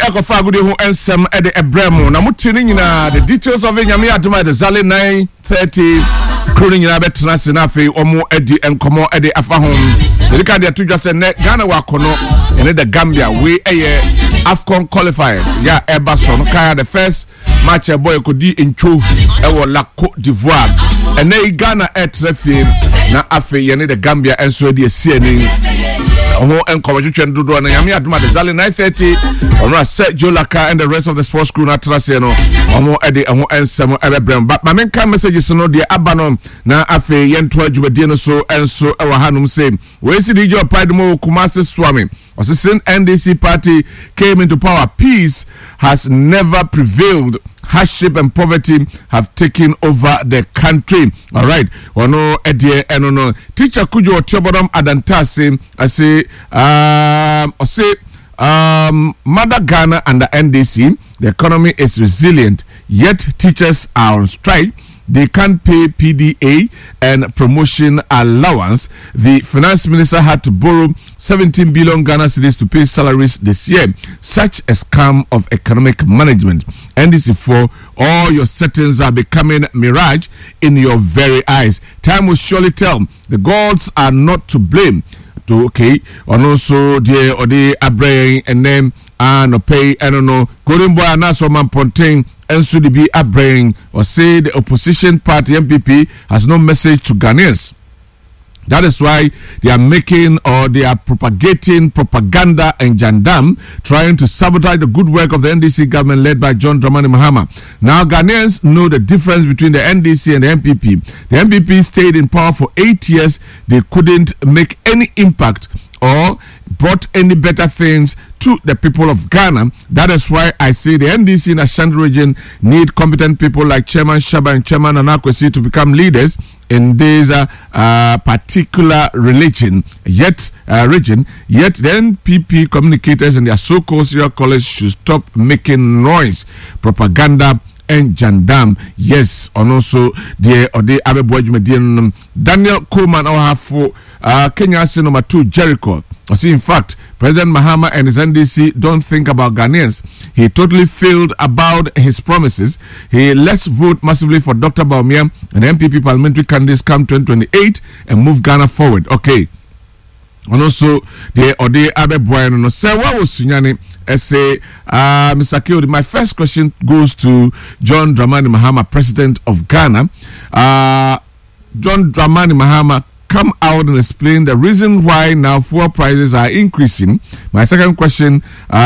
Ekofa Agudi ho ensem ede ebremu na mutini nyina the details of Nyame adoma the Zale 9:30 kruning nyina betena se na afi omo edi enkomo ede afa hom dedika de atudwa se ne Ghana wakono ene the Gambia we eye AFCON qualifiers ya eba so no kaya the first match boy kodi encho ewo la Côte d'Ivoire ene Ghana etrefie na afi yene the Gambia enso de sieni ho enkomo twetwe dodo na Nyame adoma the Zale 9:30 Onra set Jolaka and the rest of the sports crew na trase no omo ede ho ensem ebebrem but ma menka messages no de abanom na afi yento adwumadie no so enso ewa hanum say we see the job pride mo Kumasi Swami since NDC party came into power, peace has never prevailed. Hardship and poverty have taken over the country. All right. Ono edie enono. Teacher Kujo Chobodom Adantase. I say, Mother Ghana and the NDC, the economy is resilient, yet teachers are on strike. They can't pay PDA and promotion allowance. The finance minister had to borrow 17 billion Ghana cedis to pay salaries this year. Such a scam of economic management. NDC for all your settings are becoming mirage in your very eyes. Time will surely tell. The gods are not to blame. Okay, and also the Ode Abraham and then no pay I don't know Golden Boy and so man Ponting and so the be Abraham or say the opposition party MPP has no message to Ghanaians. That is why they are making or they are propagating propaganda and jandam, trying to sabotage the good work of the NDC government led by John Dramani Mahama. Now Ghanaians know the difference between the NDC and the MPP. The MPP stayed in power for 8 years. They couldn't make any impact or brought any better things to the people of Ghana. That is why I say the NDC in Ashanti region need competent people like Chairman Shaba and Chairman Anakwesi to become leaders in this particular region. Yet the NPP communicators and their so-called serial callers should stop making noise, propaganda and jandam. Yes, and also the Abeboy Daniel Coleman for Kenya number 2 Jericho. See, in fact, President Mahama and his NDC don't think about Ghanaians. He totally failed about his promises. Let's vote massively for Dr. Bawumia and MPP parliamentary candidates come 2028 and move Ghana forward. Okay. And also the Ode Abeboy no say what was Sunyani say Mr. Kiodi. My first question goes to John Dramani Mahama, President of Ghana. John Dramani Mahama, come out and explain the reason why now fuel prices are increasing. My second question,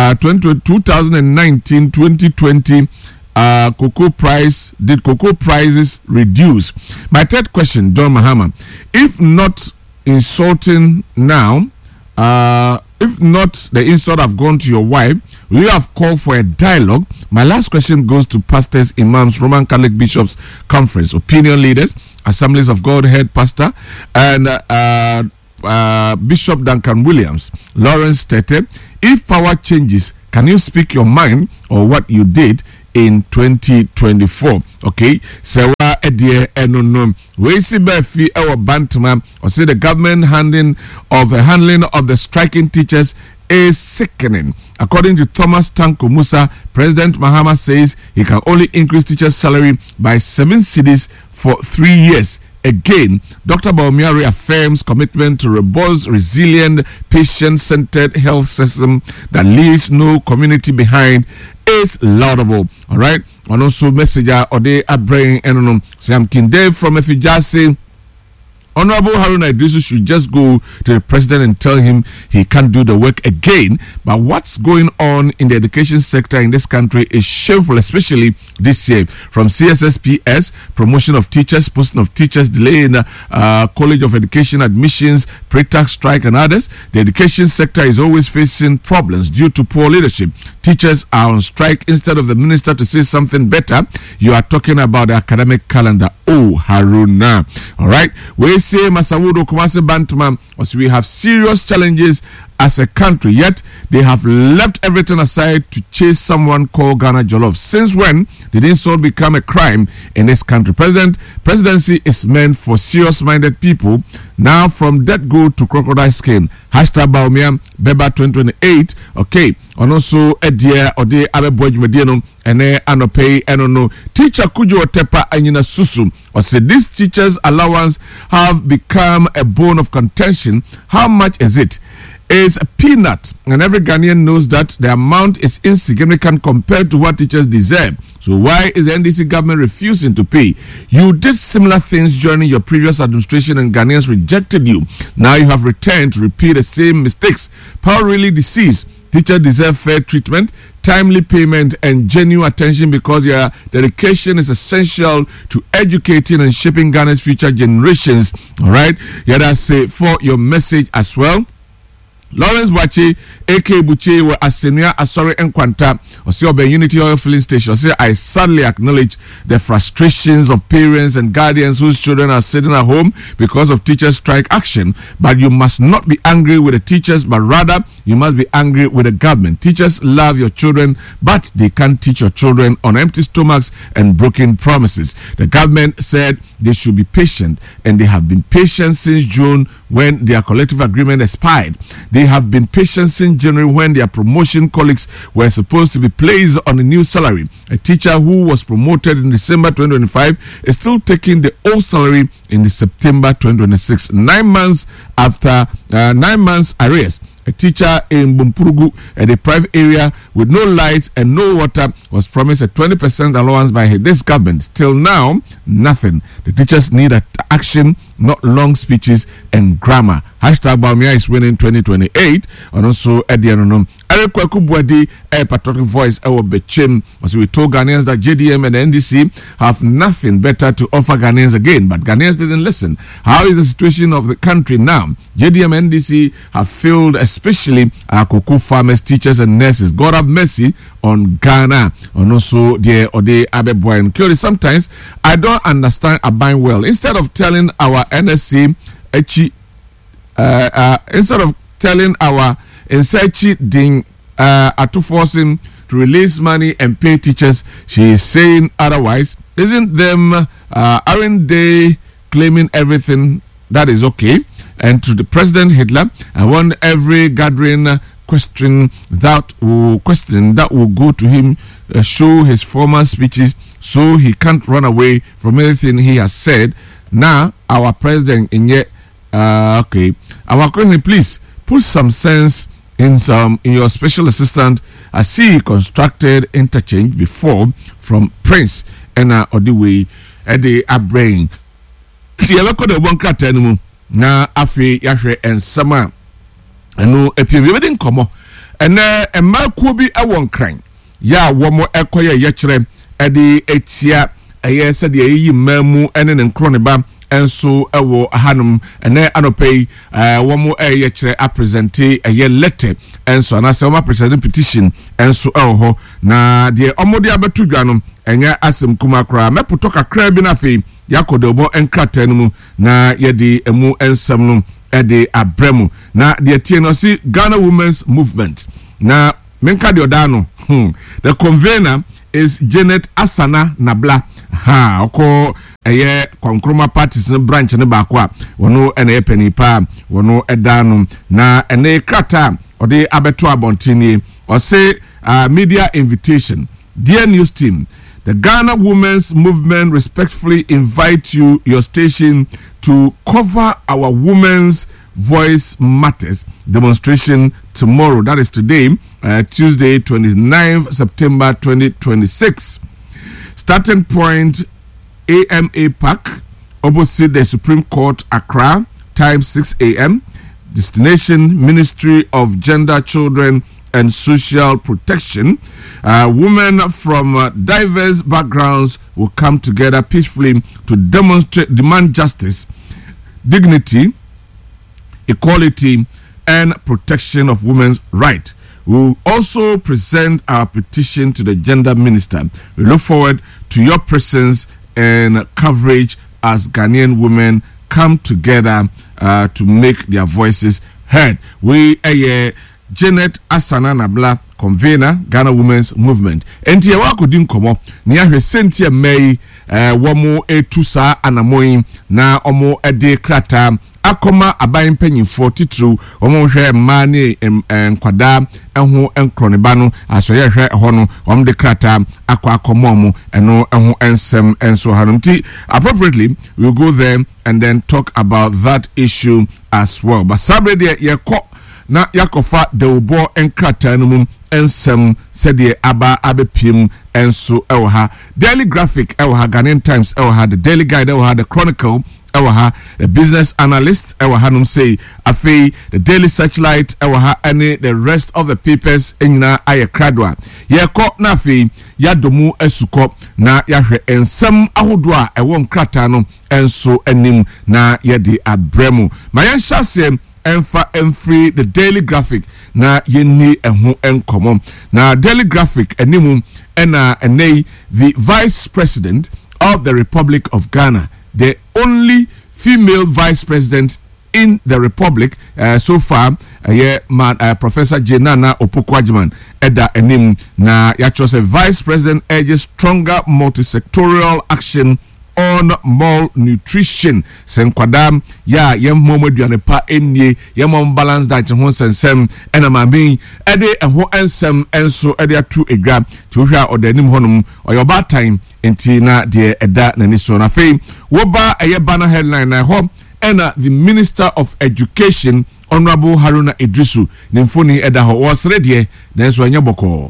2019-2020 cocoa prices reduce? My third question, John Mahama, if not insulting now, if not the insult have gone to your wife, will you have called for a dialogue? My last question goes to pastors, imams, Roman Catholic bishops conference, opinion leaders, Assemblies of God head pastor, and Bishop Duncan Williams, Lawrence Tete. If power changes, can you speak your mind or what you did in 2024? Okay, so we see Befi our Bantama or say the government handling of the striking teachers is sickening. According to Thomas Tanko Musa, President Mahama says he can only increase teachers' salary by 7 cedis for 3 years. Again, Dr. Bawumia reaffirms commitment to robust, resilient, patient-centered health system that leaves no community behind is laudable. All right. And also, messenger Ode Abraham and Sam Kinde from Efijase. Honorable Haruna Idrisu should just go to the president and tell him he can't do the work again. But what's going on in the education sector in this country is shameful, especially this year. From CSSPS, promotion of teachers, posting of teachers, delay in College of Education admissions, pre-tax strike and others. The education sector is always facing problems due to poor leadership. Teachers are on strike. Instead of the minister to say something better, you are talking about the academic calendar. Oh, Haruna. All right. We say Masawudo Kumasi Bantama, as we have serious challenges as a country, yet they have left everything aside to chase someone called Ghana Jollof. Since when did insult become a crime in this country? Presidency is meant for serious-minded people. Now, from death go to crocodile skin. Hashtag Baumia Beba 2028. Okay. And also, Edia Ode Abeboy Mediano and Anope Enono. Teacher Kujo Tepa Anyina Susu. Or say this teacher's allowance have become a bone of contention. How much is it? Is a peanut, and every Ghanaian knows that the amount is insignificant compared to what teachers deserve. So why is the NDC government refusing to pay? You did similar things during your previous administration and Ghanaians rejected you. Now you have returned to repeat the same mistakes. Power really deceased. Teachers deserve fair treatment, timely payment, and genuine attention because your dedication is essential to educating and shaping Ghana's future generations. All right, yeah, that's it for your message as well. Lawrence Wachi, A.K. Buche, were Asenua Asori Nkwanta, Osiobe Unity Oil Filling Station. Say, I sadly acknowledge the frustrations of parents and guardians whose children are sitting at home because of teachers' strike action. But you must not be angry with the teachers, but rather you must be angry with the government. Teachers love your children, but they can't teach your children on empty stomachs and broken promises. The government said they should be patient, and they have been patient since June when their collective agreement expired. They have been patient since January when their promotion colleagues were supposed to be placed on a new salary. A teacher who was promoted in December 2025 is still taking the old salary in the September 2026, 9 months after 9 months arrears. A teacher in Bumpurugu at a private area with no lights and no water was promised a 20% allowance by this government. Till now, nothing. The teachers need action, not long speeches and grammar. Hashtag Baumia is winning 2028. And also, at the end, Eric Kwakubuadi, a patriotic voice, our Bechem. As we told Ghanaians that JDM and NDC have nothing better to offer Ghanaians again, but Ghanaians didn't listen. How is the situation of the country now? JDM and NDC have failed, especially our cocoa farmers, teachers, and nurses. God have mercy on Ghana. And also, the Ode Abeboy and Kyori. Sometimes I don't understand Aban well. Instead of telling our NSC, instead of telling our Nsechi Ding to force him to release money and pay teachers, she is saying otherwise. Aren't they claiming everything that is okay? And to the President Hitler, I want every gathering question that will go to him, show his former speeches so he can't run away from anything he has said. Now, our president in yet okay. Our question, please put some sense in your special assistant. I see constructed interchange before from Prince and Odiwe at the Abrain. See, I look at the one cat animal now. Afi Yahre and Sama. I know a period didn't come and a Malkubi a one crank. Ya, one more echoya yachre at the Etia. A yes at the Memu and then Cronibam. And so ewo hanum ene anope one more yechre a presente a ye letter and so na se o present petition and so ewo na de omode abetu dwanom enya asem kuma kra mepoto kakra bi na fe yakodobo enkrata no mu na ye de emu ensam no e de abremu na de tie no si Ghana Women's Movement na menka de odano the convener is Janet Asana Nabla oko eye konkroma parties no branch ne ba kwa wono ene penipa wono edano na ene krata ode abeto abontini or say media invitation. Dear news team, the Ghana Women's Movement respectfully invite your station to cover our Women's Voice Matters demonstration tomorrow, that is today, Tuesday 29th September 2026. Starting point AMA Park, opposite the Supreme Court, Accra, time 6 a.m. Destination Ministry of Gender, Children and Social Protection. Women from diverse backgrounds will come together peacefully to demand justice, dignity, equality, and protection of women's rights. We will also present our petition to the Gender Minister. We look forward to your presence and coverage as Ghanaian women come together to make their voices heard. We Janet Asana Nabla, convener, Ghana Women's Movement. Enti ya wako din komo, ni ahwe senti ya mei, wamo tusa anamoyi, na omo ede krata, akoma abayin penyinfo titru omo hwe mani nkwada eho enkronebano asoye hwe hono om de krata akwa akomomo eno eho ensem enso hanumti. Appropriately we'll go there and then talk about that issue as well. But sabre ye na yakofa de ubo enkrata no ensem sede aba abepiem enso ewa Daily Graphic ewa Ghanaian Times ewa the Daily Guide ewa the Chronicle ewa the Business Analyst ewa num say afi the Daily Searchlight ewa any the rest of the papers enyina aye kradwa yeko na afi yadomu esuko na yahwe ensem ahodo a ewo nkrata no enso anim na yedi abremu mayanhyase enfa enfree the Daily Graphic na yenni eho enkomo na Daily Graphic animu ena enei the Vice President of the Republic of Ghana, the only female Vice President in the Republic so far, Professor Jenana Opoku-Agyeman eda enim na ya chose Vice President urges stronger multi-sectorial action on malnutrition. Senkwadam ya yemmo aduane pa ennie yemmo balance diet ho sensem ena mami ede eho ensem enso ede atu edwa ti hwa odanim honum oyoba time enti na de eda nani so na fe woba eyeba headline na ho ena the Minister of Education Honorable Haruna Idrisu nimfoni eda ho wasrede nanso enye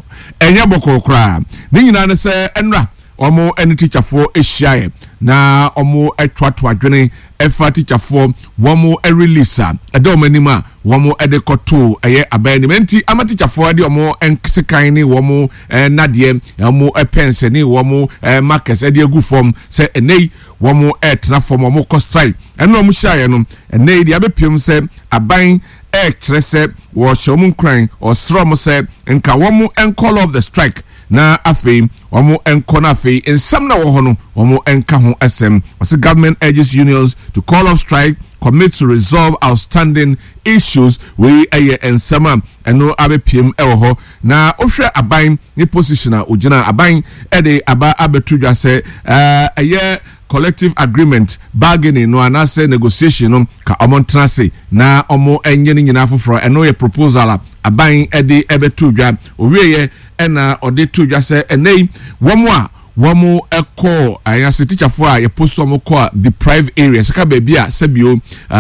boko kra ni nyina ne se enra omo eni teacher for ehyiae na omo etwato adwene efa teacher for womo release edom anima womo edekoto eye abanimenti ama teacher for de omo ensekan ni womo nade omo pense ni womo markets ede egu form se enei womo etna form omo ko strike eno omo hyiae no enei de abepiem se aban kyerese wo shomun kran osro se nka womo call of the strike na afei omo enko na afei ensam na wo hono omo enka ho asem as government urges unions to call off strike, commit to resolve outstanding issues we ensama eno abepiem ewo ho na ohwe aban ni position a ogina aban ede aba abetudwa se collective agreement bargaining no anase negotiation no ka omontrase na omo enye ni nyina foforo eno ye proposal aban ede ebetudwa owieye ena ode tudwa se enei womo eko ayase teacher for a posto mo ko deprived areas ka ba bia sebio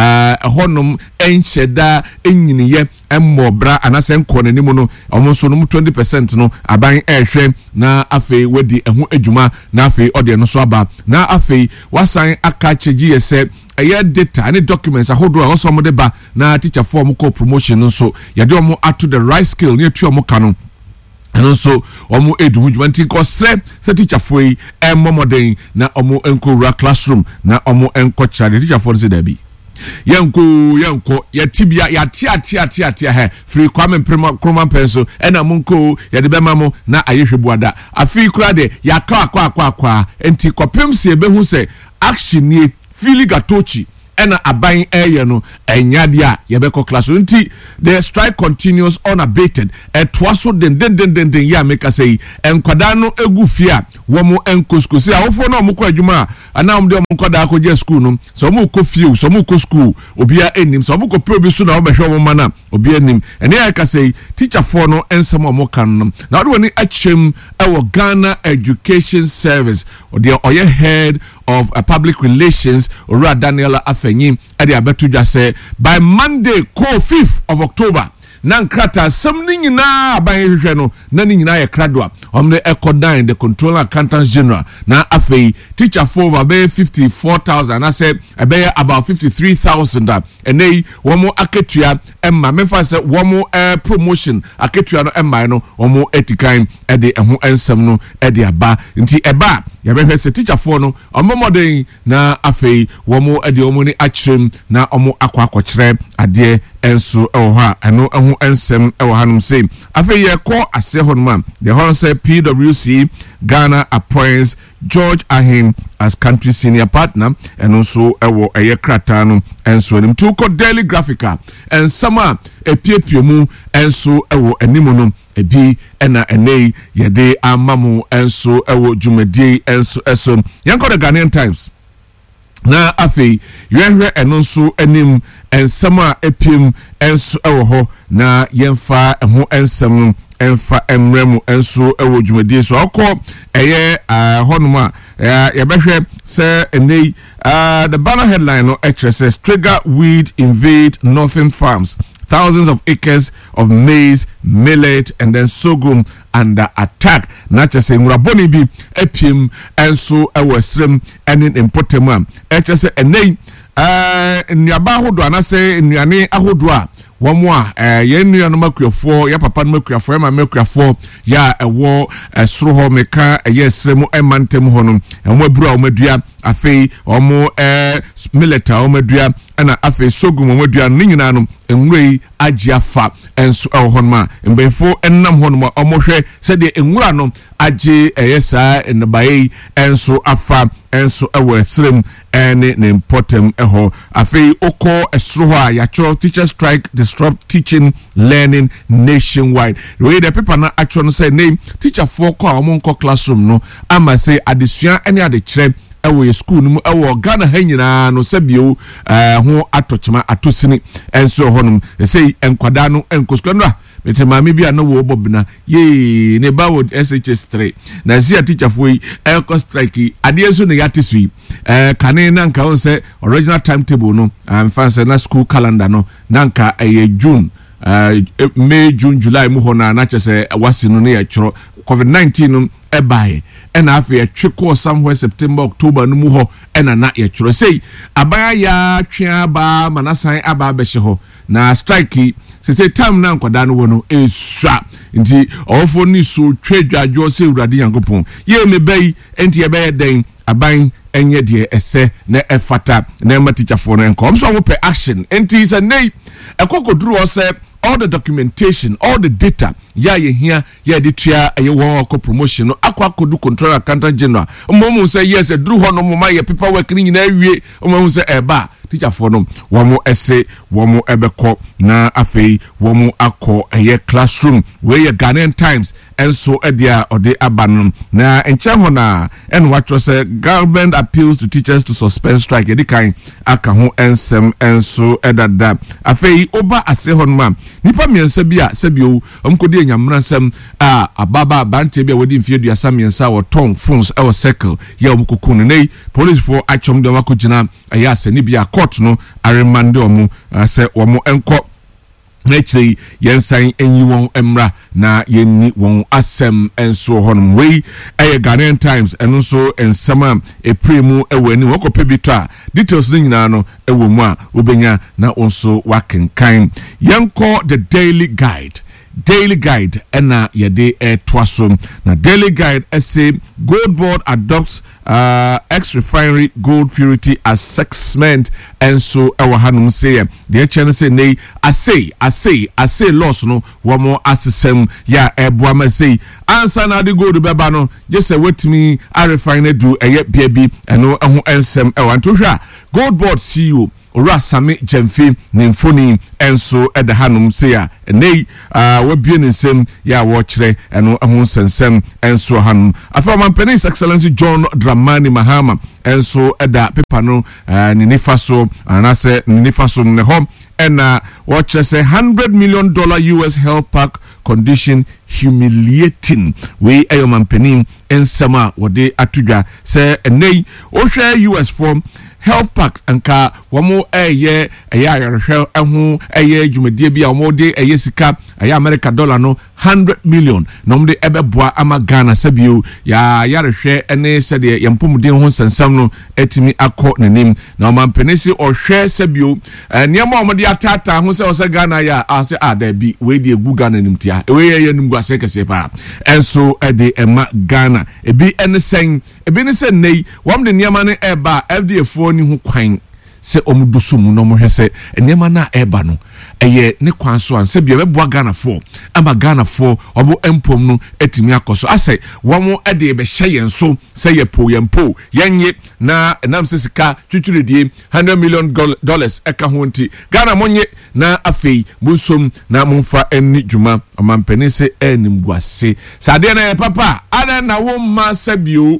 honum encheda enyiniye emmobra anase enko nanim no omo so no 20% no aban ehwe na afei wedi ehu adwuma na afei ode no so aba na afei wasan aka cheji yese data any documents ahodo a also mo de ba na teacher for mo ko promotion so yade omo ato the right skill ne atu omo kanu and also omo edu hujwanti ko se teacher foi momoden na omo enko ra classroom na omo enko chade teacher for se dabi yanko ya tibia ya tia he free Kwame Nkrumah penso ena munko ya de bema mo na ayehwebuada afi kura de ya kwa enti kopem se behu se action ni fili gatochi ena aban eye no enyade a yebeko class nti the strike continues unabated etwaso den ya make say enkwada no egu fia womo enkoskosi awofo na omko adwuma ana omde omkoda akoje school no so mo ko fie so mo ko school obia enim so mo ko probi so na obehwe wo mana obia enim ene ya ka say teacher for no ensem omokan no na ode woni achem ewo Ghana Education Service ode oye head of public relations Ora Daniela Afenyi ade abetudwa say by Monday 5th of October Nankrata somni nyina aban hwehwe no na ni nyina ye kradwa omde ecodan the controller accountants general na afei teacher for over 54,000 na say about 53,000 enei womo aketua emma mefa say womo promotion aketua no emma no womo etikan ede eho ensem no ede aba nti eba ya behwe say teacher for no omomoden na afei womo ede womo ni akyerem na omo akwa akokere ade enso ewo ha eno eho ensem ewo hanum say afa ye ko ase honma the hon say PwC Ghana appoints George Ahin as country senior partner and also ewo eye krata no enso nim to ko Daily Graphica and sama epiepie mu enso ewo animo no ebi ena enei yede amamu enso ewo dwumadi enso eso yanko the Ghanaian Times na afei yehwe eno nso anim ensama epiem enso ewo ho na yemfa ho ensem enfa emremu enso ewo dwumadi so akọ eye honuma yebehwe se enei the banner headline no says trigger weed invade northern farms. Thousands of acres of maize, millet, and then sorghum under attack. Not just saying Raboni bi epim and so awesome and in Potema. Just a name Nyabahodo and I say Nyane Ahodwa. One more, yenu no makrafo, ya papa no makrafo, ma makrafo, ya ewo sroho meka yesremu emantem honum, enwo bru omedua afei omo milita omedua ana afei sogum omedua ninyina no enwei agiafa enso honma mbenfo ennam honma omohwe se de enwura no age eyesa enbaye enso afa enso ewo esrem ene ne important eho afei oko esroho a yacho teacher strike disrupt teaching learning nationwide the way the people na actually say name teacher for ko amonko classroom no ama say adesua ene adekire ewo school no ewo Ghana ha nyina no sabio ho atochema atosini enso honum say enkwada no enkosko no metemami bia na wo bobna ye ne bawo SHS3 na sia teacher for eco strike ade so ne yatesui kane na nka won say original timetable no fancy na school calendar no na nka June May June July mu hona na chese wasi no ne yachro COVID-19 no ebae ena afi yatweko somewhere September October no mu ho ena na yachro say abaya ya twa ba manasan aba behye ho na strike say time na nkwada no wono esua nti ofo ni so twadwadwo se urade yankopon ye mebei enti ebe den aban enye de ese na efata na ma teacher for no enkom so wo pe action enti say nei ekokoduru o say all the documentation, all the data, ya ye here, ya the tria, a ye promotion, no aquacodu control accountant general. Momo say yes, a drew hono my people working in every way. Momo say eba teacher for no one more essay, one more ebeko na afe, one more ako a year classroom where your Ghanaian Times and so edia or the abandon na enchahona and what was a government appeals to teachers to suspend strike edi kind akaho ensem and so edada afe oba asehonma nipa miensa bia sebio omkodi enyamransem ababa bante bia wodi mfie duasa miensa wo ton phones e wo circle ya omkokunu nei police for achom de wakogina aya seni bia court no aremande omu se omo enko Nechi yensan enyi won emra na yenni won asem enso honum wei eye Ghanaian Times eno so ensama epremu ewani wokope bitwa details ni nyina no ewo mu a obenya na onso wakenkan yanko the Daily Guide ena yede twasom na Daily Guide essay Gold Board adopts ex-refinery gold purity assessment and so our hanum say the channel say nay I say loss no one more assessment ya ebuama say answer na the gold beba no just say wait me I refine do baby and no ensem e want to hwa Gold Board CEO Orasami Jemfi Nimfoni enso eda hanum say ya nei we bie nsem ya wo kire eno ho sensem enso hanum afama His Excellency John Dramani Mahama enso eda pepa no ni nifaso anase ni nifaso ne home and watch say $100 million US health pack condition humiliating we ayomampeni ensama wode atudwa say nei o hwe US form health pack anka wamo eye ayarehwe ehu eye dwumadie bia wamo de eye sika eye America dollar no $100 million nomde ebeboa ama Ghana sabio ya yarehwe ene sede yampomuden ho sensam no etimi akọ nanim na omampenisi ohwe sabio niam omode atata ho se o Ghana ya ase adabi we de egu Ghana nimtia we ye nim guase kese pa enso ede ema Ghana ebi ene sen ebi ne sen nei wam de niam ne eba FDA fo ni ho kwan se omudusu mu no mo hwese enema na eba no eye ne kwan so an se bia beboa Ghana for ama Ghana for obo empom no etimi akoso ase womo ede be hye yen so se ye po yenye na enam se sika twitwiredie $100 million eka ho nti Ghana monye na afei musom na mumfa eni djuma amampeni se enimguase sade na papa ana na wo ma sabio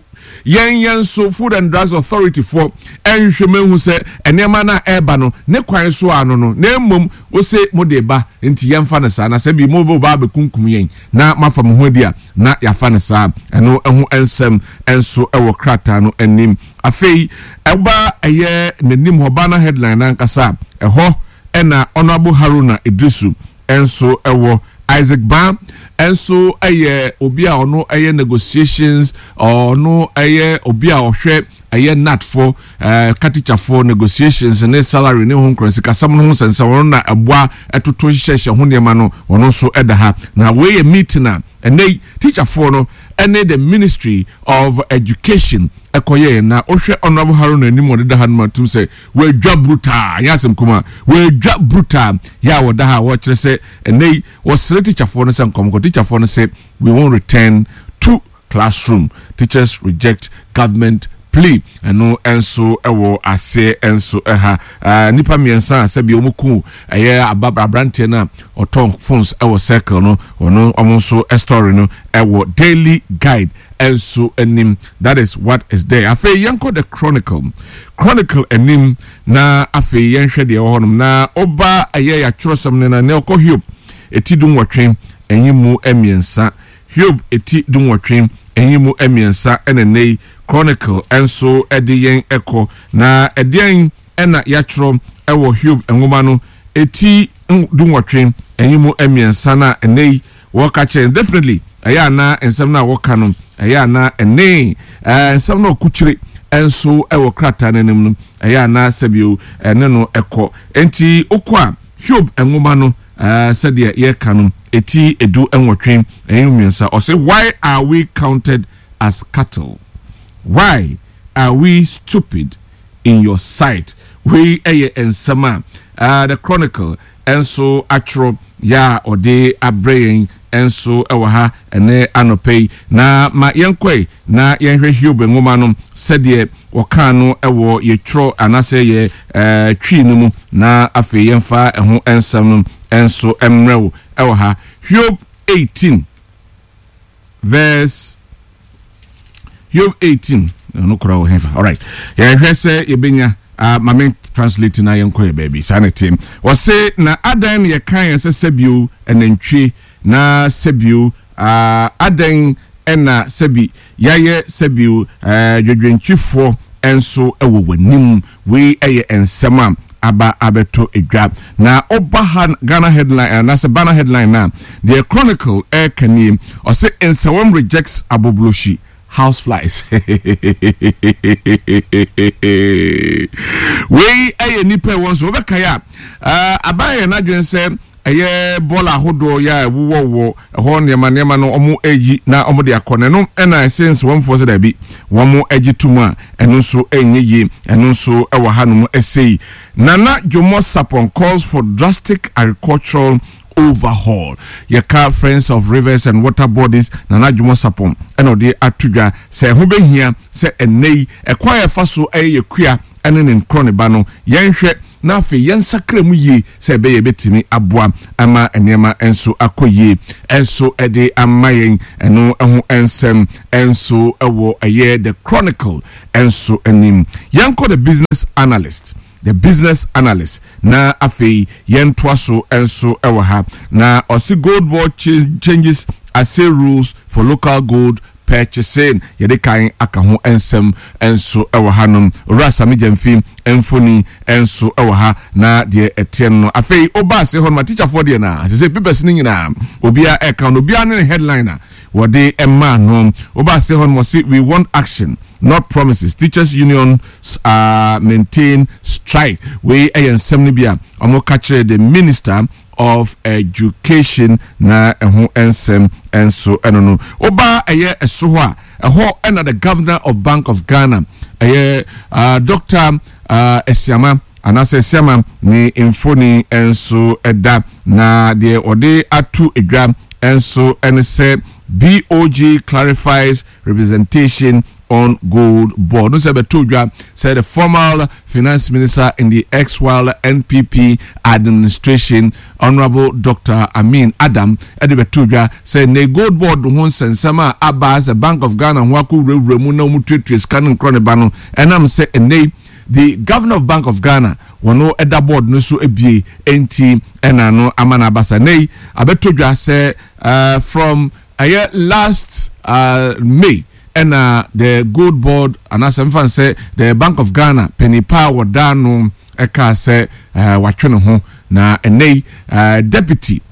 yen so Food and Drugs Authority for enhwemehu se enema na eba no ne kwan so ano no na mmom wo se mode ba nti yemfa na sa na se bi mo ba be kunkum yen na mafam ho dia na yafa na sa eno ehu ensem enso ewo krata no anim afei eba eye nanim hoba na headline na nkasa eho ena Honorable Haruna Idrisu enso ewo Isaac Bam enso eye obi a ono eye negotiations ono eye obi a ohwe eye nat for katicha for negotiations ne salary ne hon kronsi kasam no sense wono na aboa etoto hyehye ho nema no wono so eda ha na we ye meeting na ene teacher for no ene the Ministry of Education ekoye na ohwe Honorable Haruna Animo de ha no tum se we dwa bruta yasem kuma we dwa bruta ya woda ha wo kire se ene wo sere teacher for no se nkom ko teacher for no say we won't return to classroom. Teachers reject government plea eno enso ewo ase enso eha nipa miensa sabi omuku eye abrante na oton phones ewo circle no ono omonso story no ewo daily guide enso enim. That is what is there. Afi yanko the chronicle enim na afi yenhwe de honum na oba eye ya churosam na ne okọ Hiob etidum wotwen enyimu emiensa Hiob etidum wotwen enyimu emiensa enenei Chronicle enso ediyen eko na ediyen ena yatro ewo Hiob enwoma no eti dunwotwen enyimu emiensa na enei woka che definitely aya na ensem na woka no aya na enei ensem na okuchire enso ewo krata nanim no aya na sabio ene no eko enti okwa Hiob enwoma no said ye canon eti edu enwotwen enyimensa or say why are we counted as cattle? Why are we stupid in your sight? We ensama the Chronicle enso atro ya ode abrayin enso ewaha ene anopei na ma yenkwe na yenhwe Hiob nwoma no said woka no ewo yetro anase ye twi no mu na afi yemfa eho ensam no enso emrew ewaha Hiob 18 verse Hiob 18 no kura wo hefa. All right, ya hwese yebenya mame translate na yenkwe baby sanity wo se na adan ye kan se sebio enantwe na sebio adan ena sebi yaye sebio dwedwentwifo enso ewo wanim we eye ensema aba abeto edwa na obahan Ghana headline na se Bana headline na the Chronicle kani o se ensewom rejects abobloshi houseflies we aye nipa won so obekaya abaye na dwen se eye bola hodo ya wo ho nema no omo eyi na omo de akone no na sense one for that bi womo agituma eno so enye eno so ewo hanom esei Nana Jomo Sapon calls for drastic agricultural overhaul. Yeka Friends of Rivers and Water Bodies Nana Jomo Sapon eno de atudwa se ho behia se enei ekwa faso eye kua ene ne krone ba no yenhwe na afi yensakra mu yi se be ye betimi aboa ama enema enso akoye enso ede amayen eno eho ensem enso ewo eye the Chronicle enso enim yanko the business analyst na afi yentwaso enso ewo ha na osi gold board changes assay rules for local gold purchasing yede kan aka ho ensem enso ewo hanom rasa mejamfim enfoni enso ewo ha na de etien no afei obase ho ma teacher for de na say papers ni nyina obia account obia ne headliner wode emma no obase ho mo say we want action not promises. Teachers unions maintain strike we ensem ni bia omo ka kire the Minister of Education na eho ensem enso enono oba eye esoho a eho ena the Governor of Bank of Ghana eye Dr. Esiama anase siama ni infoni enso eda na de ode atu edwa enso ense BOG clarifies representation on gold board. No Sebetudra said the former finance minister in the ex-while NPP administration, Honorable Dr. Amin Adam Edibetudra said the gold board won sensama Abbas the Bank of Ghana waku remuna mutri scanning cronebano and I'm say the governor of Bank of Ghana wono eda board no so ebie enti ena no amana basanei abetudra say from last May and the gold board and as I'm say the Bank of Ghana penny power dano eka say watwene ho na enei deputy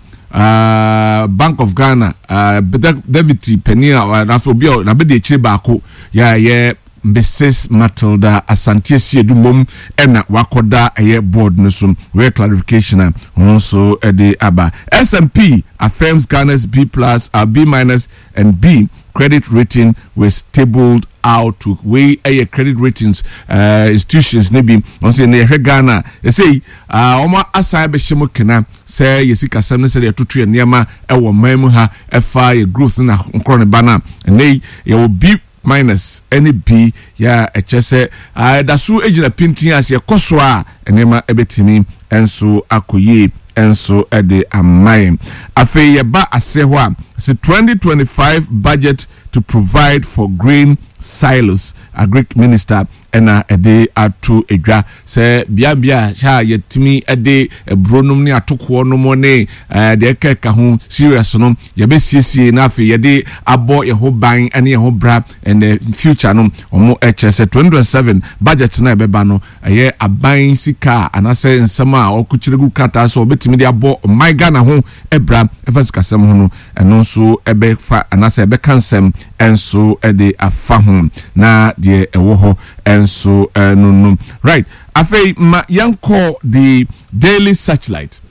Bank of Ghana deputy penny na so bia na be de chire baako ya Mrs. Matilda Asante Siedumom ena wakoda board no so where clarification also the aba S&P affirms Ghana's B+ or B- and B credit rating was stable out to way credit ratings institutions maybe on say na Ghana they say oma asai be shemo kena say yesika sam say ya tutu niam ewo mamu ha efa growth na nkro ne bana nei ye will be minus any B ya echese dasu ejina pintin as ye koso a enema ebetimi enso akoye enso ede amai afi ye ba aseho a say 2025 budget to provide for grain silos agri minister ena ede atu edwa say bia sha yetimi ede ebronum ne atoko no mo ne de keka ho serious no ye be siesie na afi ye de abo ye ho ban ene ye ho bra and the future no omo HS 2027 budget na ebeba no ye aban sika anase nsema okuchiregu kata so betimi de abo my Ghana ho ebra efasika sem ho no eno so ebe fa anase ebe kansem enso ede afa ho na de ewo ho enso no right afei ma yanko the daily searchlight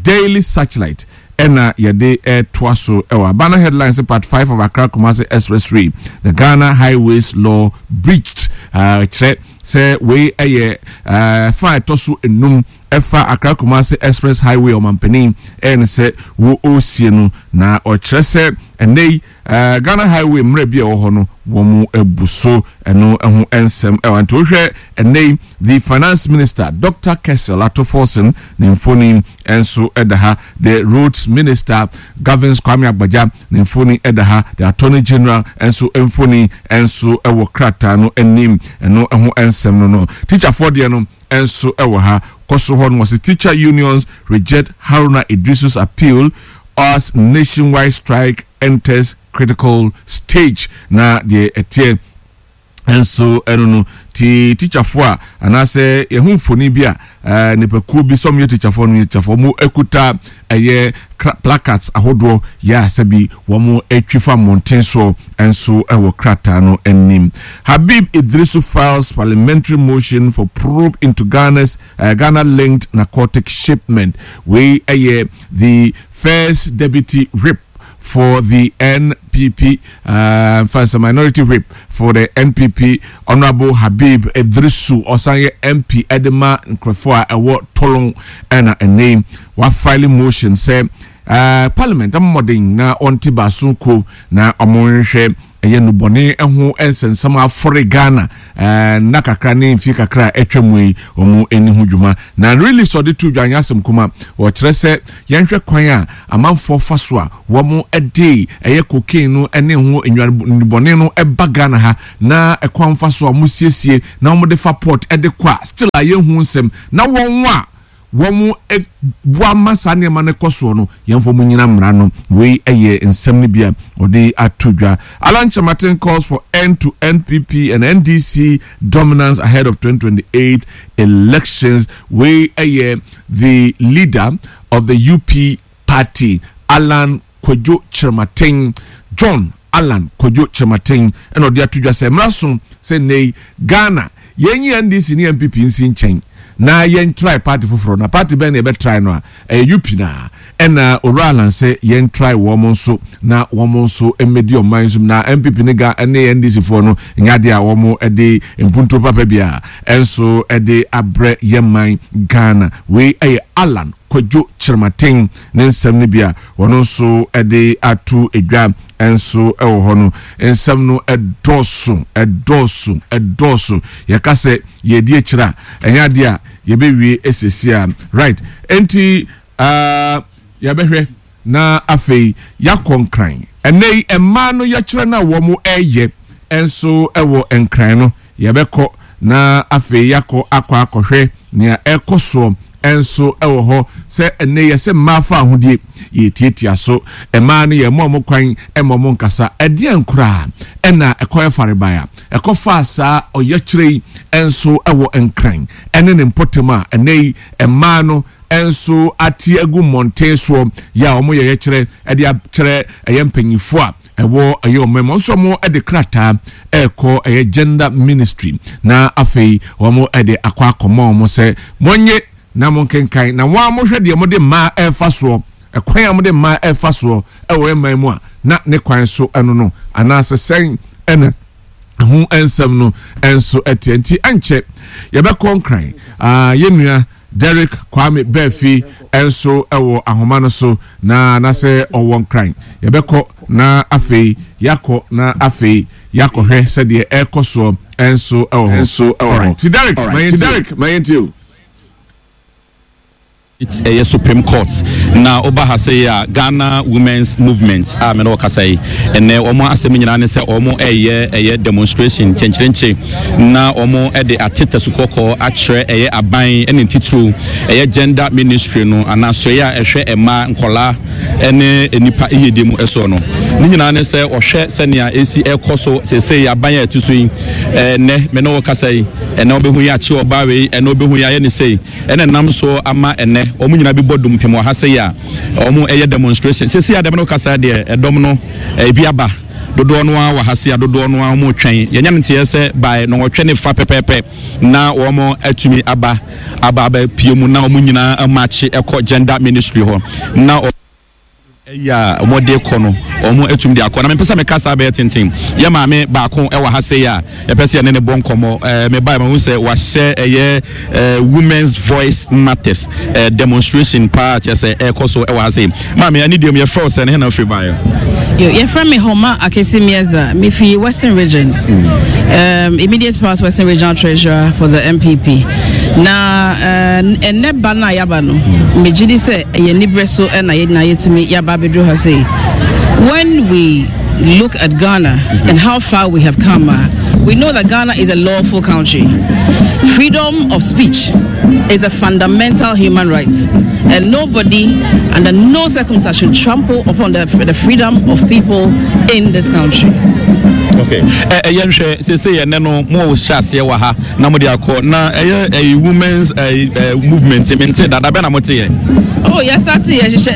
ena yede twaso ewa Bana headlines part 5 of Accra Kumasi Expressway the Ghana Highways Law breached say we fa tosu enum efa Accra Kumasi Express Highway o mampeni en say wo osie no na o kire say enei Ghana Highway mre bia wo ho no wo mu ebuso eno ehu ensem ewanto hwe enei the finance minister Dr. Kessel Atoforsen nimfoni enso edaha the roads minister Gavin Kwame Agbaja nimfoni edaha the attorney general enso emfoni enso ewo krata no enim eno ehu ensem no teacher for de no enso ewo ha koso ho no was teacher unions reject Haruna Idrisu's appeal as nationwide strike enters critical stage na the etie enso eno ti teacher for anase ehun foni bia nepakuo bi som ye teacher for mu ekuta placards ahodo ya sabi wo mu etwifa monten so enso ewo krata no enim Habib Idrisu files parliamentary motion for probe into Ghana linked narcotic shipment we the first deputy whip for the NPP, first a minority whip for the NPP, Honorable Habib Idrisu, Osanye MP Edema Nkrefo award Tolong and a name. What filing motion say Parliament modern na ontiba sunko na omonhwe no bone eho ensensam afore Ghana na kakra ne mfi kakra etwamui omu eni ho dwuma na really so de tu dwanyasem kuma wo kire se yenhwe kwan a amanfo faso a wo mu ede cocaine no ene ho enwabone no eba Ghana ha na ekwan faso a mu siesie na wo de fa port ede kwa still ayehu nsem na wonwa womu buama sane mane koso no yemfo munyina mra no we nsem ne bia ode atodwa Alan Chamatin calls for end to NPP and NDC dominance ahead of 2028 elections we the leader of the UP party Alan Kojo Chamatin John Alan Kojo Chamatin and ode atodwa se mraso se nei Ghana yenyi NDC ni NPP nsi nchen na yen try party fufuro na party ben e be try no UP na ɛna oralan sɛ yɛn try wɔn nso na wɔn nso emedi ɔman so na MPP ne ga ne NDC for no nyade a wɔn ɛde mpunto papa bia ɛnso ɛde abrɛ yɛman Ghana we ɛyɛ Alan Kwadwo Chirmaten ne nsɛm ne bia wɔn nso ɛde atu edwa enso ewo ho no ensam no edoso yeka se yedi ekira enya de a yebewie esesi a right enti yabehwe na afei yakonkran enei emma no yakira na wo mo eye enso ewo enkran no yebekọ na afei yakọ akọhwe ne ekoso enso ewo ho se ene yese mafa ahodie yetietia so ema no ye mo kwan emo nkasa ede ankura ena ekoye farebaya ekofa asa oyekire enso ewo enkran ene ne mpotema ene ema no enso ati egu monte so ya omo ye kire ede akire eyempanyifo a ewo ayo memo nso mo ede krata eko gender ministry na afei omo ede akwa akoma omo se monye na monkenkan na wa mo hwede mo de ma efaso ekwan mo de ma efaso ewo eman mu a na ne kwan so eno no ana sesen ena hu ensem no enso etienti anche ye be konkran yenua Derek Kwame Befi enso ewo ahoma no so na se owon kran ye be ko na afei yakọ na afei yakọhwe se de ekoso enso ewo right Derek my It's a Supreme Court. Now, Oba say Ghana Women's Movement. Me no kasai. And omo asemi nyina say omo a demonstration chenchenche. Na omo de atete sukoko atre aban ene titru gender ministry no anaso ya ehwe ema nkola ene enipa iyedemu eso no. Ni nyina ne say ohwe senia esi ekoso say aban ya tusu ne me no kasai ene obehu ya chi oba we ene obehu ya ne say ene nam so ama ene omu nyina bi bodum pemo ha se ya omu demonstration se ya dem no kasa de edom no biaba dodo no wa ha se ya dodo no wa mu twen yenya ntie se by no wotwe ne fa pepepe na omu atumi aba piemu na omu nyina amachi eko gender ministry ho na ya omode kono omu etum de akona me pesa me kasa be tintin ya ma me ba ko e wa ha se ya e pesa ne bon komo me ba ma hu se wa share women's voice matters demonstration part ya se e koso e wa ha se ma me ani dem ye fro se ne na free ba you from me homa akesi mieza me fi Western region immediate past Western regional treasurer for the MPP na enne bana yaba no me gidi se ye nibreso na yetumi yaba bedro ha say when we look at Ghana and how far we have come, we know that Ghana is a lawful country. Freedom of speech is a fundamental human right, and nobody under no circumstance should trample upon the freedom of people in this country. Okay. Yenhwe say no mo shase wa ha na mo de akọ na women's movement mente da be na mo te. Oh yes, that's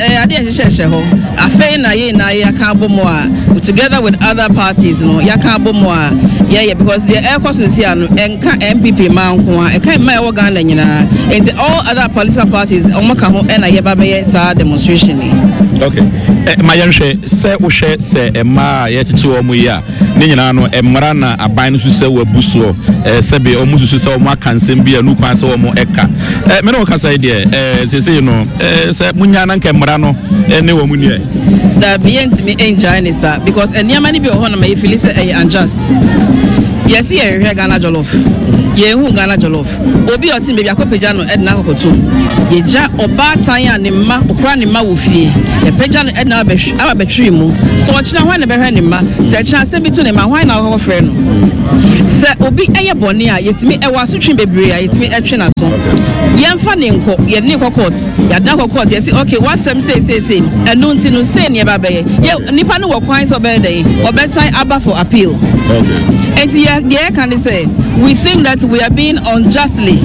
ade ho afei na ye aka bomo a together with other parties no ya ka bomo a yeah because the air course is here no enka MPP man ko a e kan ma e Ghana nyina enti all other political parties omaka ho na ye ba be sa demonstration ni. Okay. Ma yenhwe se wo hwe se ma ye tete wo mu ya ni nyina no emra na aban no se wabuso se be o mususu se o mu akansem bia nu kwan se o mu eka me no kasa ide se no se munya na nke mra no ne wo mu nie da bient me enjoy ni sir because eniama ni bi o ho na me feel say unjust yes ye hwe Ghana jollof ye hu Ghana jollof obi otin be bi akopeja no edna kokoto ye ja oba tan ya ne ma okra ne ma wo fie ye peja no edna abetwi mu so o kira hwan ne be hwe ne ma se kira se bi to ne ma hwan na wo frɛ no se obi eye bone a yetimi e wa so twen bebre a yetimi etwe na so ye mfa ne nko ye ne court ya da court ye say okay wasem say enu nti no say ne ba be ye nipa no wo kwan so be dey obesan aba for appeal. Okay. And yeah, can they say we think that we are being unjustly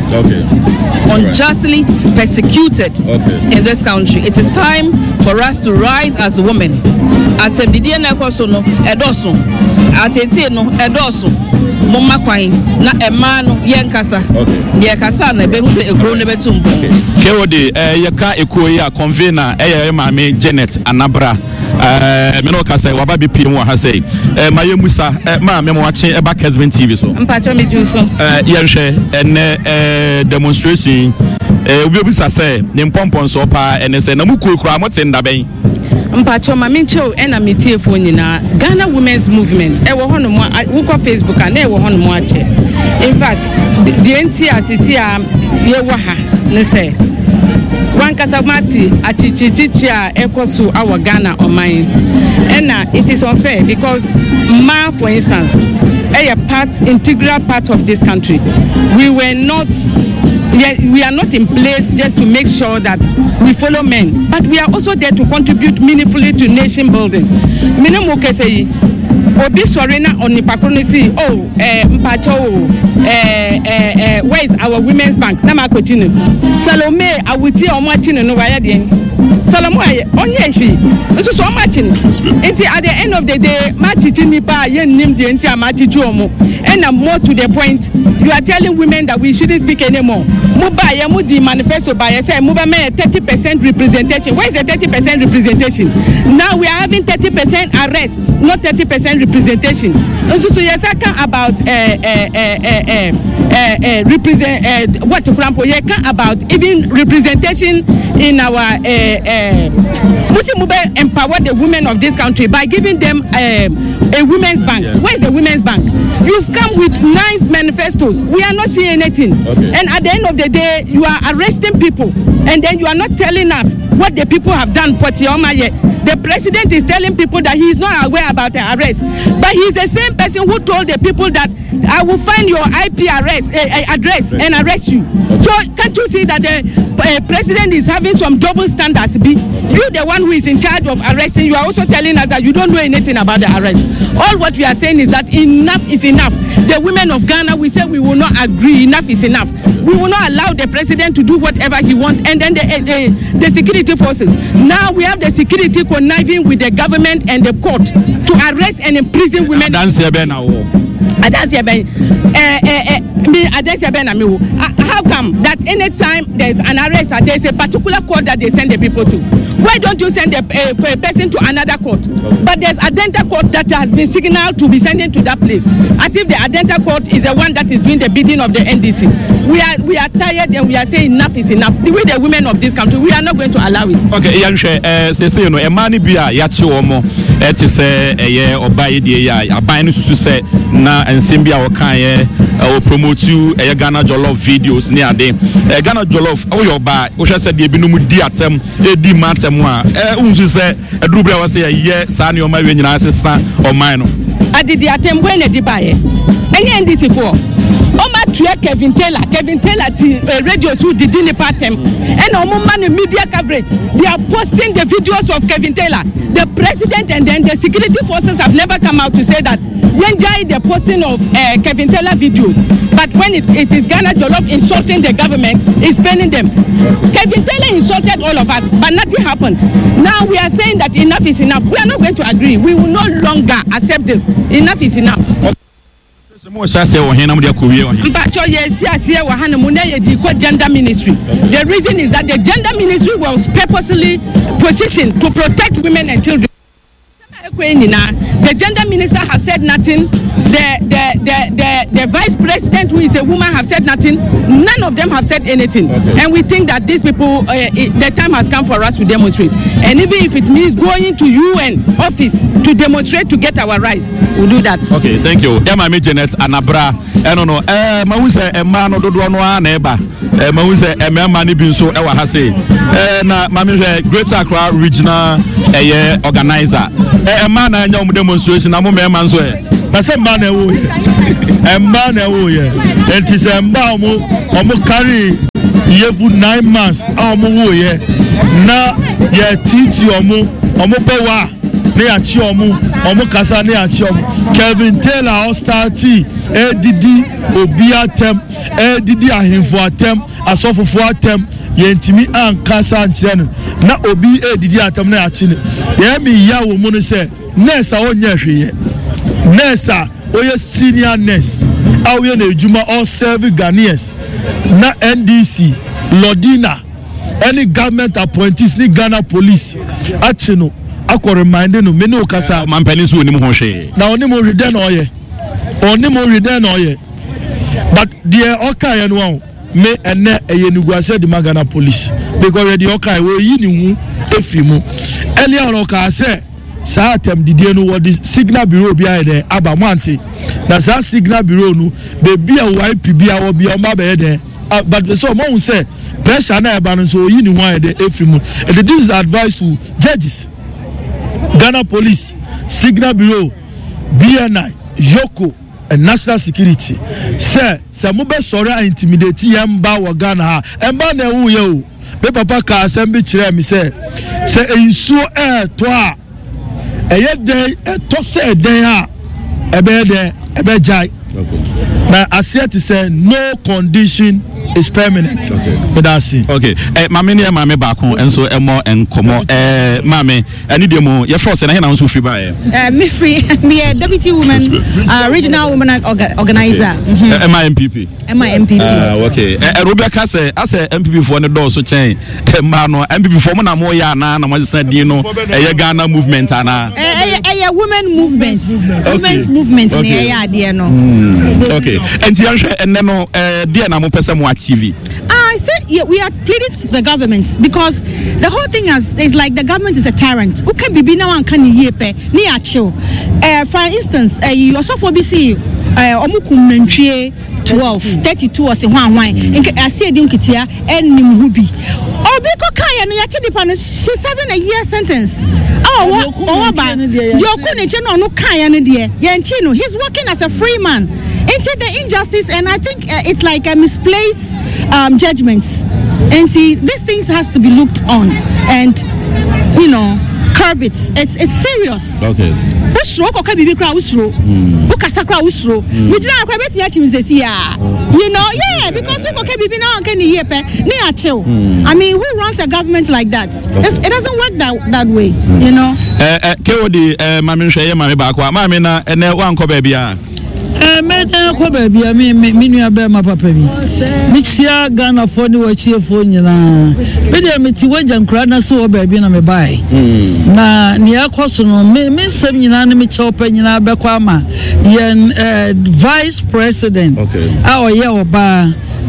persecuted in this country. It is time for us to rise as women. At the DNA no edoso atete no edoso momma kwan na ema no yenkasa ye kasa na be hu se ekro ne betumbo kewode yeka ekuo ya convener maame Janet Anabra me no kasa waba bi pie mu ha sei maye musa maame mo ache eba Kesben TV so mpacho me juso yenhwe ene demonstration obi obusa se ne mpompon so pa ene se na mukura mo te ndaben mpacho ma mincho ena metiefo nyina Ghana Women's Movement ewo hono mo wo Facebook na ewo hono mo ache in fact the entire asisi a ye wo ha ne se wan kasamati achichichichi a ekoso awo Ghana oman ena it is unfair because ma for instance integral part of this country. We are not in place just to make sure that we follow men, but we are also there to contribute meaningfully to nation building. Minimo kesei obi sorena on nipakronisi mpacho where is our women's bank na makwetine Salome awuti omachine no waya den Salome onye hwi nso so omachine enti at the end of the day machichi nipa ye nim de enti amachichi omo and more to the point you are telling women that we shouldn't speak anymore muba ye mu di manifesto by say muba me 30% representation. Where is the 30% representation? Now we are having 30% arrest, not 30% representation. So yes, I can about what about even representation in our empower the women of this country by giving them a women's bank. Yeah. Where is the women's bank? You've come with nice manifestos. We are not seeing anything. Okay. And at the end of the day, you are arresting people, and then you are not telling us what the people have done. The president is telling people that he is not aware about the arrest, but he is the same person who told the people that I will find your IP address and arrest you. Okay. So can't you see that the president is having some double standards? You, the one who is in charge of arresting, you are also telling us that you don't know anything about the arrest. All what we are saying is that enough is enough. The women of Ghana, we say we will not agree. Enough is enough. We will not allow the president to do whatever he wants, and then the security forces. Now we have the security conniving with the government and the court to arrest and imprison women. How come that anytime there's an arrest, there's a particular court that they send the people to? Why don't you send a person to another court? But there's Adenta court that has been signaled to be sending to that place, as if the Adenta court is the one that is doing the bidding of the NDC. We are tired, and we are saying enough is enough. The way the women of this country, we are not going to allow it. Okay, say no, emani bia yachi omo eti se eye obaye die ya aban no susu se na ensembia wokan o promote you Ghana Jollof videos ni ade Ghana Jollof o yo ba o hwe se de binum di atem di matem a unsu se edurubra wa se ye sa ne o ma we nyina asesa o man no adidi atem bo na di bae enye nditi fo o ma tue Kevin Taylor ti radio so didi ni patem and o man media coverage. They are posting the videos of Kevin Taylor. The president and then the security forces have never come out to say that Yenjai the posting of Kevin Taylor videos, but when it is Ghana Jollof insulting the government, is penning them. Kevin Taylor insulted all of us, but nothing happened. Now we are saying that enough is enough. We are not going to agree. We will no longer accept this. Enough is enough. Gender ministry. The reason is that the gender ministry was purposely positioned to protect women and children. The gender minister has said nothing. The vice president, who is a woman, have said nothing. None of them have said anything. Okay. And we think that these people, the time has come for us to demonstrate. And even if it means going to UN office to demonstrate to get our rights, we'll do that. Okay, thank you. Emma Janet Anabra. No. Mawuse Emma no dodo no aneba. Mawuse Emma ni binso ewa hase. Na mami Greater Accra Regional organizer. Emma na nya demonstration na mo Emma nso na se Emma na ewo ye enti se Emma omo carry yefu 9 months omo wo ye na ye titi omo bewa ne ya chi omo kasa ne ya chi omo Kevin Taylor hostility edidi obi atem edidi ahemfo atem asofofo atem yentimi ankasa ankyere no na obi edidi atem na ya chi ne ye mi ya wo mu ne se nesa onye hweye nurse oye senior nurse awe na ejuma all serve Ghanaians na NDC Lodina any government appointees ni Ghana police achino akọ remind no me no kasa man penis wo nim ho hwe na oni mo rede na oye but the okay no me ene eye niguase di Ghana police because the okay we yi ni hu efimu earlier on ka say sa atem didie no what the signal bureau bia there aba monte na sa signal bureau no be bia YP bia wo bia ma be there but so mo say pressure na eba no so yi ni hu there efimu and this is advice to judges Ghana police signal bureau BNI Yoko and national security say mo be sorry intimidate yamba wa Ghana ha emba na wu ye o be papa ka assembly kire mi say ensuo to a eye den to say den a ebe jai na asiet say no condition is permanent. Okay. That's it. Okay. Mame ne mame ba kon enso emo enkomo mame ani de mo ye force na he na nso free ba me free me deputy woman regional woman organizer. MPP. Okay. Rebecca say as MPP for ne do so chen ma no MPP for mo na mo ya na mo san din no Ghana movement ana women movement. Women's movement ne ya de no. Okay. Enti ya hwe enne no de na mo pese mo TV. I said we are pleading to the government because the whole thing is like the government is a tyrant. Who can be now and can yepe ni achill. For instance, you also for BC omukum mentwie 32 was in one I said in Kitia and Nimhubi. Obiko Kaya no yachi dipa no she's serving a year sentence. Oh ba Yokuni cheno no Kaya no de Yanchino he's working as a free man. Into the injustice and I think it's like a misplaced judgments. And see these things has to be looked on and you know curb it. It's serious. Okay. Usro ko ka bibi kra usro. Ukasa kra usro. You didn't akwa betimi achim sesi ya. You know, yeah, because ko ka bibi na anka ni yepe ni achill. I mean, who runs a government like that? It doesn't work that way, you know. Kewodi mame hweye mame ba kwa mame na ene wanko ba bia. Meda ko baby me nua be ma papa bi mi chia Ghana for ni wachie fo nyina me de meti waja nkura na so baby na me bai na ni akoso no me sem nyina na me che opa nyina be kwa ma ye vice president ye oba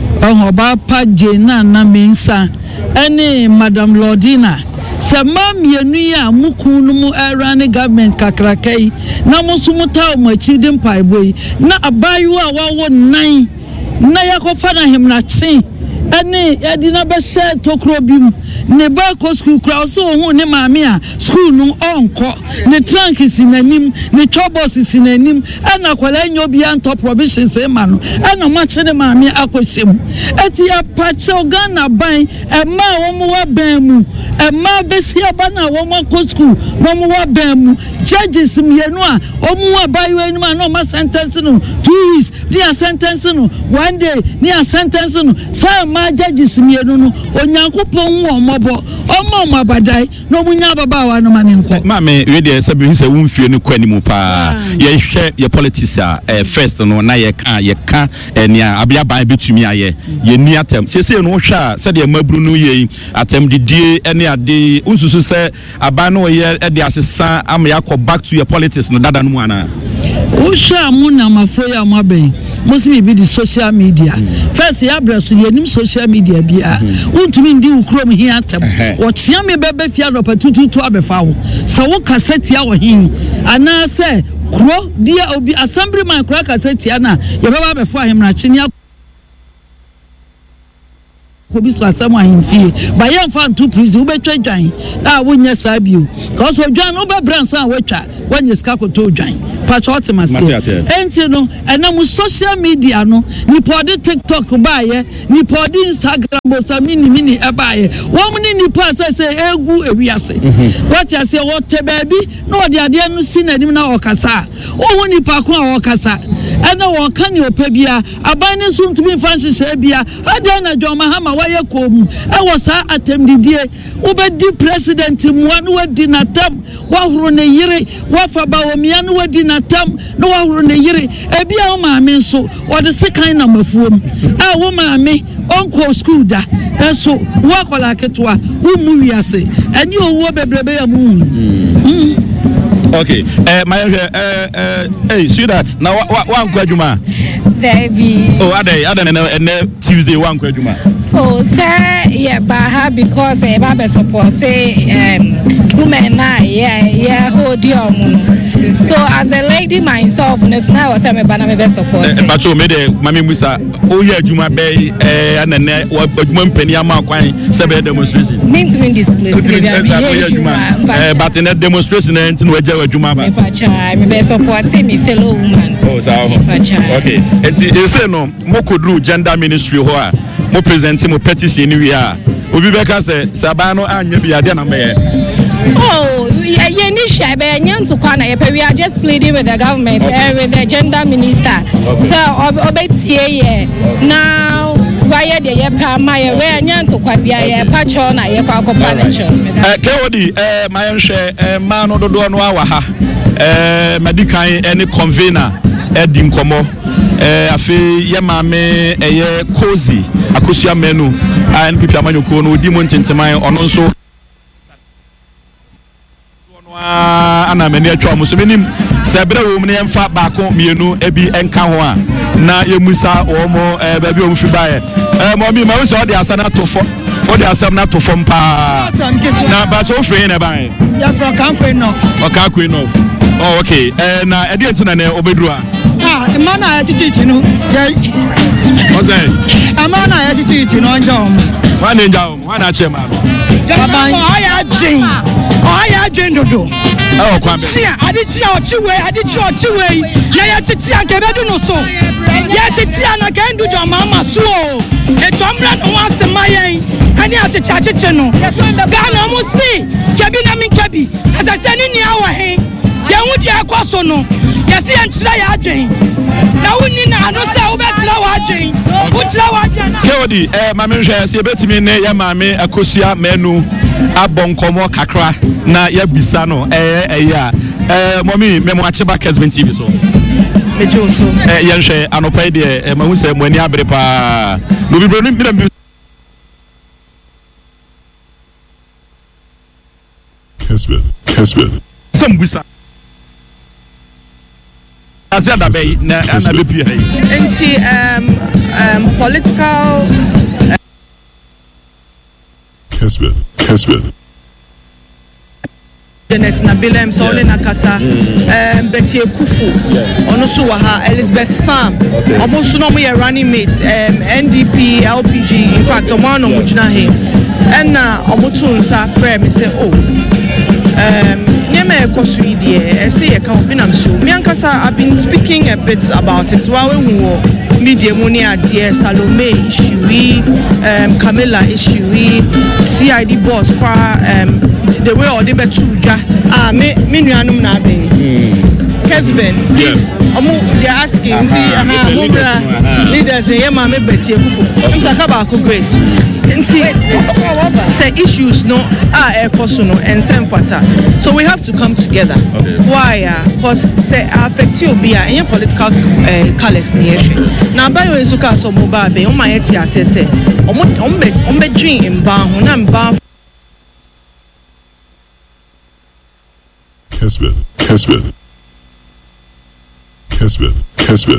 pa jena na mensa ene madam Lodina sama mienu ya mukunu mu erane government kakrakai na musumuta mu achidin paiboi na abayu a wawo nan na yakofa na hemnachi ene yadina be se tokro bim ne ba ko school crowd so hu ne maame a school no onko ne trunk sinanim ne chobos sinanim ana kwala nyo bi antop provisions e ma no ana mache ne maame akoshem eti apache Ghana ban e ma wo mu wa ban mu e ma besi aba na wo ma ko school wo mu wa ban mu judges mienu a o mu abayo enu ma no ma sentence no 2 weeks dia sentence no 1 day dia sentence no sa ma judges mienu no onyankopon wo mobo omo abadai no munya baba wa no manenko mame we dey sabi say wonfie no kwani mu pa ye hwe ye politics first no na ye ka enia abia ban betumi aye ye ni atem sese no hwa se de mabru no ye atem didie ene ade unsusu se aban no ye de asesa am yakọ back to your politics no dada no mu ana Usha muna mafoya mabe musimi bi di social media first ya braso ye nim social media bia untumi ndi ukrom hi atam wo tia me bebe fia do patutu abefa wo so wo cassette ya wo hin ana se kro dia obi assemblyman kro cassette ya na ye beba abefa him na chini obi so asama himfie ba ye mfa ntu prison wo betwa dwan a wonya sabio cause odwan no be bransa a wotwa wanye ska koto dwan patriotic masse enti no enam social media no ni pode TikTok ba ye ni pode Instagram bo mini eba ye wo mni ni pa se egu ewiase what you say what baby no de ade no si nanim na okasa wo ni pa ko a okasa ena wo kan ni opabia aban ne so ntumi fa nhye bia ade na John Mahama waye kom e wo sa atemdidie wo be di president mu anu wadi na tam wo horo ne yire wo fa ba wo mia no wadi na atam no wa horo ne yire ebi a wo maame nso wo de sekan na mafuom a wo maame onko school da enso wo akola ketwa wo mu wiase ani owo bebrebe ya mu okay my hey sweetheart now one kwaduma there be and Tuesday one kwaduma oh say yeah baha because ba support women na yeah hold your so as a lady myself no smile was me ba na me support but so me de mama musa o ya adwuma be anene adwuma mpani ama kwan se be demonstration means display but in that demonstration entin we jaw adwuma ba me be support me fellow woman oh so okay enti say no mo kodru gender ministry ho a mo present mo petition ni wi a obi be ka say sabano anya bia de na me oh yeah ni sha be nyanto kwa na we are just pleading with the government and with the gender minister so obetie ye now why de ye pa ma ye we nyanto kwa bia ye pa cho na ye kwa kopa na cho kewodi ma ye hwe ma no dodo no awa ha medican any convener edi nkomo afi ye maame eye cozy akosia menu NPP amanyoko no di mo ntenteman ono nso ana meni atwa mo so menim se bere wo mu ne mfa baako mienu ebi enka ho a na yemusa wo mo ba bi o mu fi bae mo mi ma wo so de asa na tofo o de asa na tofo mpa na ba so free na bae ya from Campo North okay Queen of oh okay na edi entina na obedru a mana ya chichi no ya ozai amana ya chichi no njom wana njom wana chema baba oya jin dodo kwa be sia adichia ochiwe na ya chichia kebedu no so ya chichia na kendu jo mama so etomra no wasemayen ani achiche no gana mu si kebi na min kebi asase ni awa he ya wudi akoso no ya si enchira ya adwen na wuni na no se wo betira wa adwen wo tira wa adwen na kewodi mame hwe se betimi ne ya mame akosia menu abonkomo kakra na ya bisa no ya mommy memo acheba Kesben TV so mejo so ye hwe anopai de mahu se moani abere pa no bibro ni mi Kesben sambusa asiada bay na bepi hay enti political Kesben Janet na Bilem so ole na kasa Betty Kufu ono so wa ha Elizabeth Sam omo so no mo ye running mate NDP LPG in fact omo ano mo gina he na omo to nsa frɛ me say oh nyeme ekosu idie say ye kan binam so me ankasa I've been speaking a bit about it wa we hu media money adie Salome Ishiri Camilla Ishiri CID boss kwa the way all the betu dwa me nuanum na be Kesben please they are asking leaders here ma me Betty Kufu msaka ba ko Grace nti say issues no ekoso no ensemfata so we have to come together why because say affect you be any political colors near na ba yo esuka so mo ba be o ma yeti asese ombe dream in ba ho na mba Kesben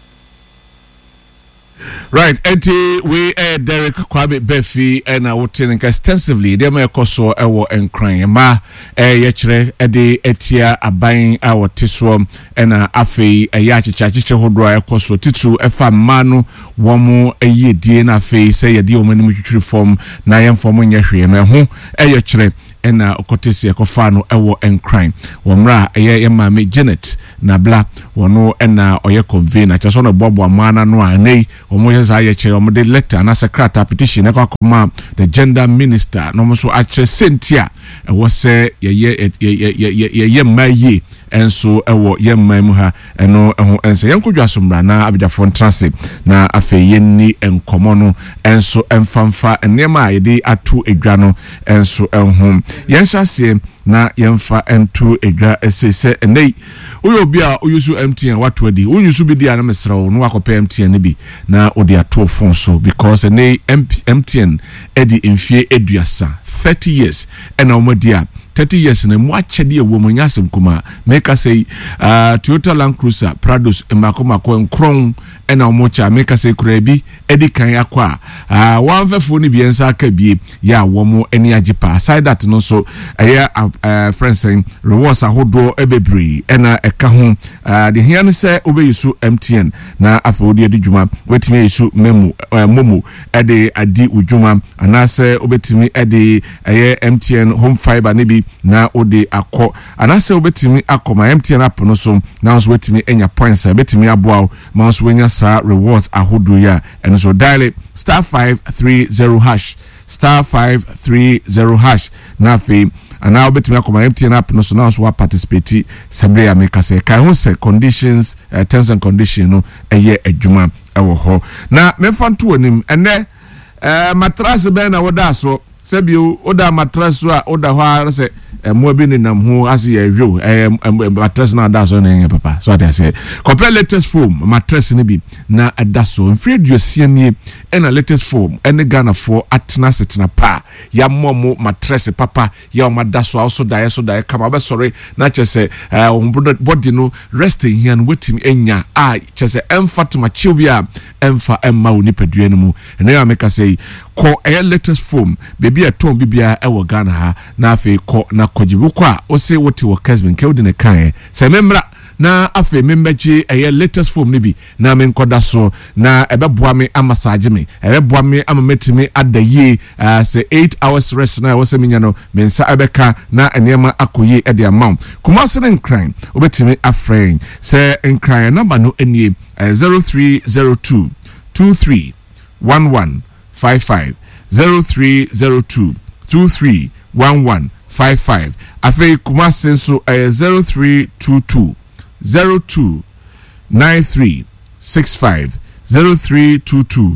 right we Derek Kwabe Befi and wotin extensively dem ekoso ewo enkran ma ye kire de etia aban a wotiso na afei ya achiche hodro ekoso titru efa manu womu eyedie na afei se ye de omanim twitwiri form na ye form nya hwe na ho ye kire ena okotesi ekofa no ewo enkran womra ye maame Janet na bla wono ena oye convener chaso no bobo amana no anei omo ye za ye che omo de letter na secretary petition e kwakoma the gender minister no mo so ache sentia ewo se ye maye enso ewo ye mamu ha eno eho ense yenkodwa somra na abidafo ntrase na afei yenni enkomo no enso emfamfa enema yedi atu edwa no enso enho yenhyase na yemfa entu edwa esese enei Uyo bia uyusu MTN watu wedi. Uyusu bi dia na mesrawo no akopɛ MTN bi na odi ato phone so because ne MTN edi mfie eduasa 30 years ena omodia 30 years na mu achede ewo mu nyasem kuma make say Toyota Land Cruiser Prados emakoma nkron ena omocha make say kura bi edi kan akwa one fefo ni bi ensa aka bie ya wo mu eni agipa aside that no so friends saying rewards ahodo ebebre ena eka ho the here ne say obeyisu MTN na afodi edi djuma wetimi yisu momo ede adi udjuma anase obetimi ede MTN home fiber ne bi na ode akọ anase obetimi akoma MTN app no so na so wetimi enya points obetimi aboa ma so wenya sa rewards ahodo ya and so dial *530# *530# na fe ana obetimi akoma MTN app no so na so participate sabre ya make say kan ho say conditions terms and conditions no eye adwuma ewo ho na mefanto onim ene matras be na woda so sebio oda matras a oda ho ara se mo bi ni nam ho ase ya hwo matras na da so na yen papa so that say compare latest foam matras ni bi na ada so mfre duosia ni na latest foam ene Ghana for atena setena pa ya momo matras papa ya o mada so also da so da kama be sorry na chese body no rest here and wetim enya chese emfatuma chiwia emfa emma oni padua ni mu ene ya make say ko latest foam bebi atom bibia e wo Ghana ha na afi ko na kojibuko a o se wote wo Kesben ke odi ne kan se memra na afi membachi latest foam ni bi na me nkoda so na ebeboa me amassage me ebeboa me amametimi adaye se 8 hours rest na wo se minya no me nsa ebeka na enema akoye e de amount kuma se nkran obetimi afrain se nkran number no enie 0302 231155 0302 231155 afei kuma senso 0322 029365 0322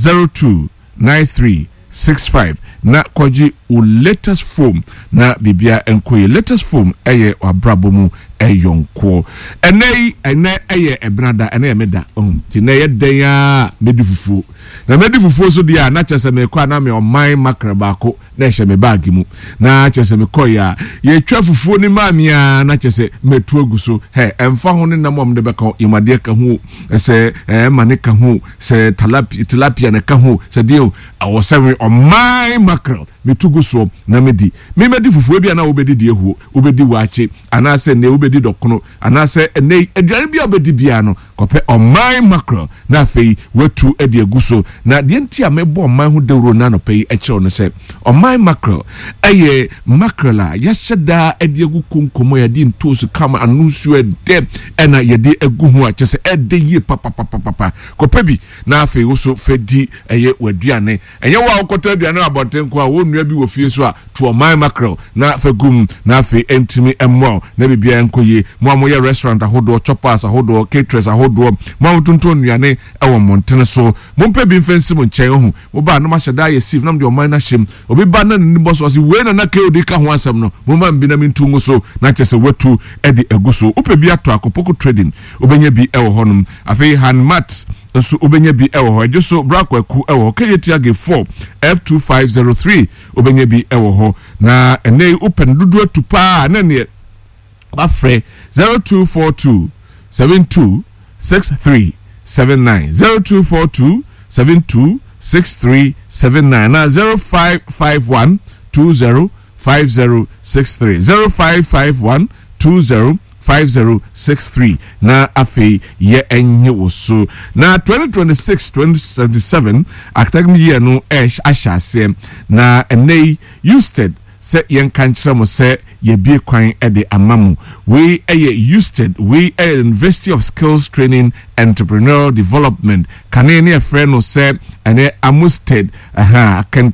029365 na koji u latest foam na bibia enkoye latest foam eye abrabomu eyonko ene eye ebrada ene emeda ti na ye den ya medifufu na medifufu so dia na chese me kwa na me oman makrabako na ehye me bag mu na chese me koya ye twa fufu ni mamia na chese metu aguso emfa ho ne namom de beka imade ka hu se mane ka hu se tilapia ne ka hu se dio awosewe oman makro metuguso na medi fufu bia na obedi die hu obedi wache anase ne obedi dokono anase ne aduane bia obedi bia no kope oman makro na fei watu edi aguso na die ntia mebo oman hu dewro na no pei eche no se oman makro eye makrela yashada edi agu konkomo ya di ntosu kama anunsu ede ena yedi agu hu achese ede ye papa kope bi na fei wo so fedi eye waduane enye wa okoto aduane abontenko a wo nua bi wo fie so a to oman makro na fagum na fei entimi emmo na bibia enkoye mo amoye restaurant ahodo choppers ahodo caterers ahodo mo tonton nuane ewo montene so mo mpa bi mfensi mo nchen ho mo ba no ma hyeda ye sif nam de oman na hyem obi ba na ni boss osi we na ka odi ka ho asem no mo ma mbi na mintu so na chese watu edi eguso upe bi ato akopoko trading obenya bi ewo honum afei handmat so obenya bi ewo ho ejoso brakwaku ewo keyetia ge 4 F2503 obenya bi ewo ho na ene open dudu atupa na ne afre 0242 726379 0242 726379 na 0551 205063 0551 205063 na afi ye enye woso na 2026-2027 academic year no ashase na enei usted se yen kanchira mo se ye bie kwan ede amamu we eye usted we University of Skills Training Entrepreneurial Development kanene e frɛ no se ene amusted